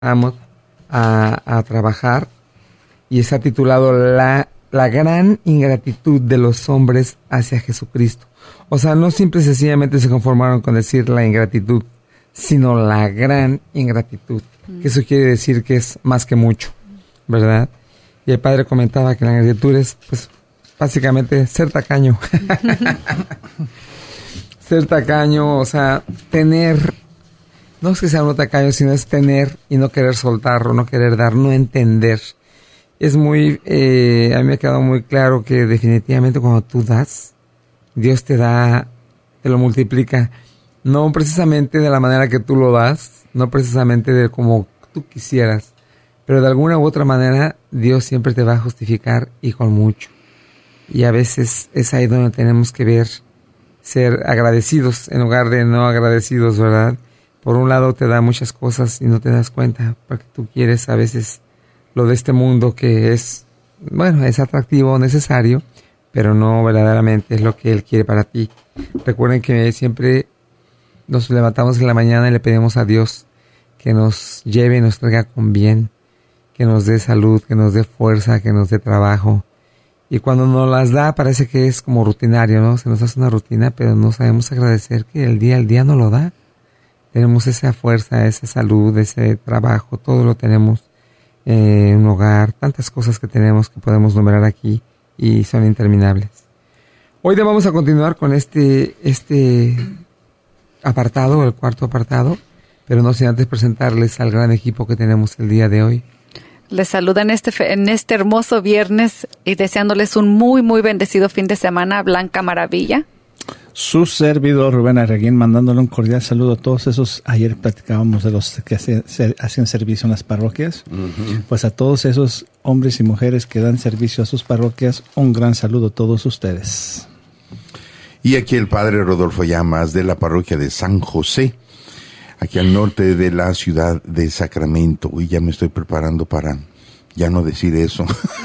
vamos a trabajar y está titulado la gran ingratitud de los hombres hacia Jesucristo. O sea, no simple y sencillamente se conformaron con decir la ingratitud, sino la gran ingratitud. Que eso quiere decir que es más que mucho, ¿verdad? Y el padre comentaba que la ingratitud es, pues, básicamente ser tacaño. Ser tacaño, o sea, tener, no es que sea uno tacaño, sino es tener y no querer soltar o no querer dar, no entender. Es muy, a mí me ha quedado muy claro que definitivamente cuando tú das, Dios te da, te lo multiplica. No precisamente de la manera que tú lo das, no precisamente de como tú quisieras, pero de alguna u otra manera Dios siempre te va a justificar y con mucho. Y a veces es ahí donde tenemos que ver, ser agradecidos en lugar de no agradecidos, ¿verdad? Por un lado te da muchas cosas y no te das cuenta, porque tú quieres a veces lo de este mundo que es, bueno, es atractivo, necesario, pero no verdaderamente es lo que Él quiere para ti. Recuerden que siempre nos levantamos en la mañana y le pedimos a Dios que nos lleve y nos traiga con bien, que nos dé salud, que nos dé fuerza, que nos dé trabajo. Y cuando nos las da parece que es como rutinario, ¿no? Se nos hace una rutina, pero no sabemos agradecer que el día nos lo da. Tenemos esa fuerza, esa salud, ese trabajo, todo lo tenemos. Un hogar, tantas cosas que tenemos que podemos numerar aquí y son interminables. Hoy vamos a continuar con este apartado, el cuarto apartado, pero no sin antes presentarles al gran equipo que tenemos el día de hoy. Les saluda en este hermoso viernes y deseándoles un muy, muy bendecido fin de semana, Blanca Maravilla. Su servidor Rubén Arreguín, mandándole un cordial saludo a todos esos. Ayer platicábamos de los que hacen servicio en las parroquias. Uh-huh. Pues a todos esos hombres y mujeres que dan servicio a sus parroquias, un gran saludo a todos ustedes. Y aquí el padre Rodolfo Llamas de la parroquia de San José, aquí al norte de la ciudad de Sacramento. Y ya me estoy preparando para ya no decir eso.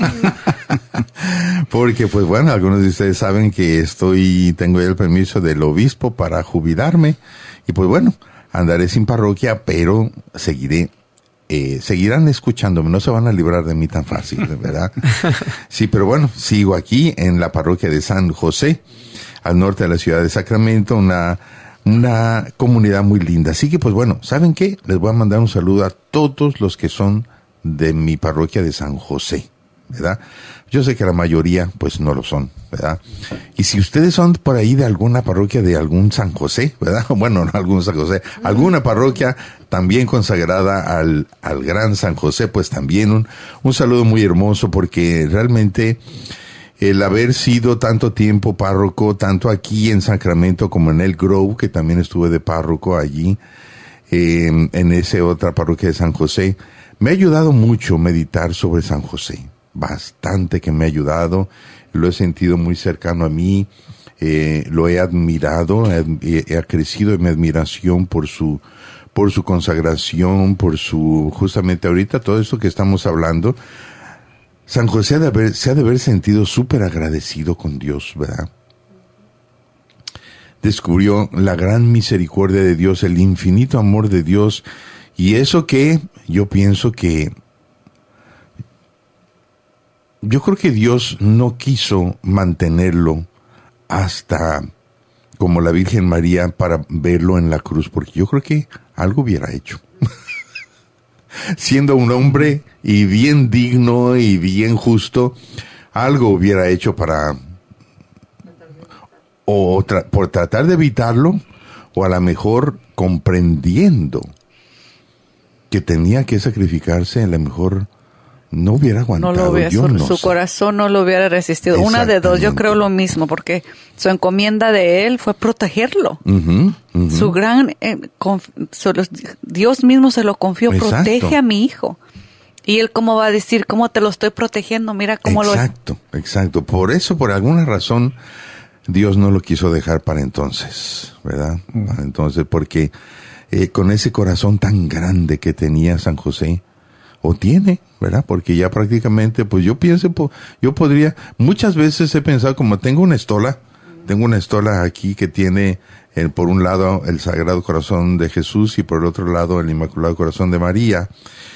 Porque, pues bueno, algunos de ustedes saben que tengo ya el permiso del obispo para jubilarme. Y pues bueno, andaré sin parroquia, pero seguirán escuchándome. No se van a librar de mí tan fácil, ¿verdad? Sí, pero bueno, sigo aquí en la parroquia de San José, al norte de la ciudad de Sacramento, una comunidad muy linda. Así que, pues bueno, ¿saben qué? Les voy a mandar un saludo a todos los que son de mi parroquia de San José, ¿verdad? Yo sé que la mayoría, pues, no lo son, ¿verdad? Y si ustedes son por ahí de alguna parroquia de algún San José, ¿verdad? Bueno, no algún San José, alguna parroquia también consagrada al gran San José, pues también un saludo muy hermoso, porque realmente el haber sido tanto tiempo párroco, tanto aquí en Sacramento como en El Grove, que también estuve de párroco allí, en esa otra parroquia de San José, me ha ayudado mucho meditar sobre San José. Bastante que me ha ayudado, lo he sentido muy cercano a mí, lo he admirado, he crecido en mi admiración por su consagración, justamente ahorita todo esto que estamos hablando. San José se ha de haber sentido súper agradecido con Dios, ¿verdad? Descubrió la gran misericordia de Dios, el infinito amor de Dios, y eso que yo pienso que yo creo que Dios no quiso mantenerlo hasta como la Virgen María para verlo en la cruz, porque yo creo que algo hubiera hecho. Siendo un hombre y bien digno y bien justo, algo hubiera hecho por tratar de evitarlo, o a lo mejor comprendiendo que tenía que sacrificarse, a lo mejor no hubiera aguantado. Su corazón no lo hubiera resistido. Una de dos, yo creo lo mismo, porque su encomienda de él fue protegerlo. Uh-huh, uh-huh. Su gran, Dios mismo se lo confió. Exacto. Protege a mi hijo. Y él, ¿cómo va a decir? ¿Cómo te lo estoy protegiendo? Mira cómo Exacto. Por eso, por alguna razón, Dios no lo quiso dejar para entonces, ¿verdad? Uh-huh. Para entonces, porque con ese corazón tan grande que tenía San José, o tiene, ¿verdad? Porque ya prácticamente, pues yo podría, muchas veces he pensado, como tengo una estola, Tengo una estola aquí que tiene por un lado el Sagrado Corazón de Jesús y por el otro lado el Inmaculado Corazón de María.